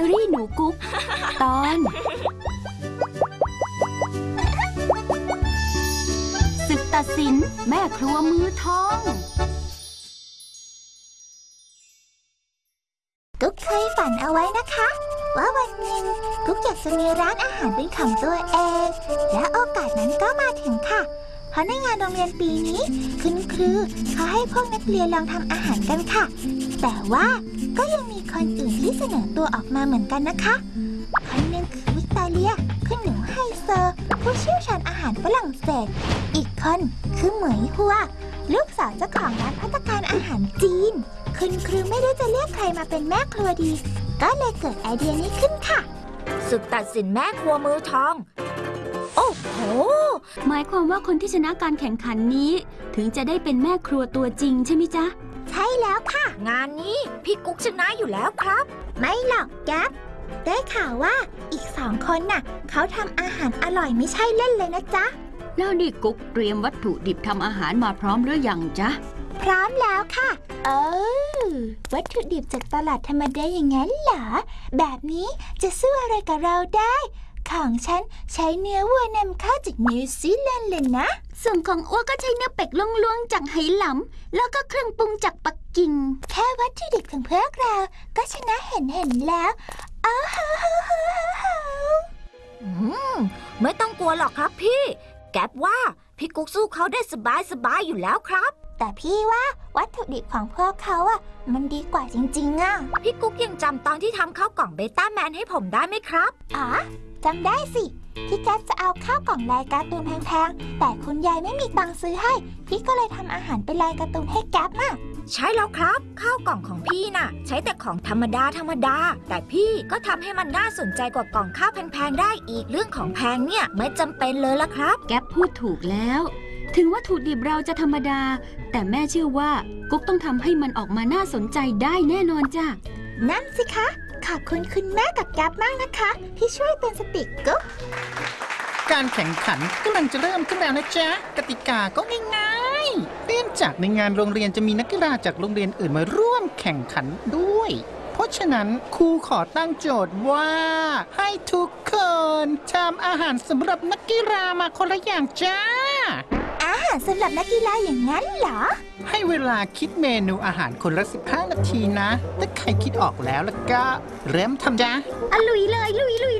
รี่หนูกุ๊กตอนศึกตัดสินแม่ครัวมือทองกุ๊กเคยฝันเอาไว้นะคะว่าวันหนึ่งกุ๊กอยากจะมีร้านอาหารเป็นของตัวเองและโอกาสนั้นก็มาถึงค่ะเพราะในงานโรงเรียนปีนี้คุณครูเขาให้พวกนักเรียนลองทำอาหารกันค่ะแต่ว่าก็ยังมีคนอื่นที่เสนอตัวออกมาเหมือนกันนะคะคนหนึ่งคือวิกตอเรียคุณหนูไฮเซอร์ผู้เชี่ยวชาญอาหารฝรั่งเศสอีกคนคือเหมยฮัวลูกสาวเจ้าของร้านภัตตาคารอาหารจีนคุณครูไม่รู้จะเรียกใครมาเป็นแม่ครัวดีก็เลยเกิดไอเดียนี้ขึ้นค่ะศึกตัดสินแม่ครัวมือทองโอ้โหหมายความว่าคนที่ชนะการแข่งขันนี้ถึงจะได้เป็นแม่ครัวตัวจริงใช่ไหมจ๊ะใช่แล้วค่ะงานนี้พี่กุ๊กชนะอยู่แล้วครับไม่หรอกแก๊ปได้ข่าวว่าอีก2 คนน่ะเขาทำอาหารอร่อยไม่ใช่เล่นเลยนะจ๊ะแล้วนี่กุ๊กเตรียมวัตถุดิบทำอาหารมาพร้อมหรือยังจ๊ะพร้อมแล้วค่ะวัตถุดิบจากตลาดธรรมดาอย่างนั้นเหรอแบบนี้จะสู้อะไรกับเราได้ของฉันใช้เนื้อวัวนำเข้าจากนิวซีแลนด์เลยนะส่วนของอ้วก็ใช้เนื้อเป็ดลวงๆจากไหหลำแล้วก็เครื่องปรุงจากปักกิ่งแค่วัตถุดิบของพวกเราก็ชนะเห็นแล้วไม่ต้องกลัวหรอกครับพี่แก๊ปว่าพี่กุ๊กสู้เขาได้สบายอยู่แล้วครับแต่พี่ว่าวัตถุดิบของพวกเขาอ่ะมันดีกว่าจริงๆอ่ะพี่กุ๊กยังจำตอนที่ทำข้าวกล่องเบต้าแมนให้ผมได้ไหมครับอ๋อจำได้สิที่แก๊ปจะเอาข้าวกล่องลายการ์ตูนแพงๆแต่คุณยายไม่มีตังค์ซื้อให้พี่ก็เลยทำอาหารเป็นลายการ์ตูนให้แก๊ปน่ะใช่แล้วครับข้าวกล่องของพี่น่ะใช้แต่ของธรรมดาแต่พี่ก็ทำให้มันน่าสนใจกว่ากล่องข้าวแพงๆได้อีกเรื่องของแพงเนี่ยไม่จำเป็นเลยละครับแก๊ปพูดถูกแล้วถึงวัตถุดิบเราจะธรรมดาแต่แม่เชื่อว่ากุ๊กต้องทำให้มันออกมาน่าสนใจได้แน่นอนจ้ะนั่นสิคะขอบคุณคุณแม่กับแก๊ปมากนะคะที่ช่วยเตือนสติกุ๊กการแข่งขันกำลังจะเริ่มขึ้นแล้วนะจ๊ะกติกาก็ง่ายๆเนื่องจากในงานโรงเรียนจะมีนักกีฬาจากโรงเรียนอื่นมาร่วมแข่งขันด้วยเพราะฉะนั้นครูขอตั้งโจทย์ว่าให้ทุกคนทำอาหารสำหรับนักกีฬามาคนละอย่างจ้าอาหารสำหรับนักกีฬาอย่างนั้นเหรอให้เวลาคิดเมนูอาหารคนละ15 นาทีนะถ้าใครคิดออกแล้วก็เริ่มทำจ้าลุยเลย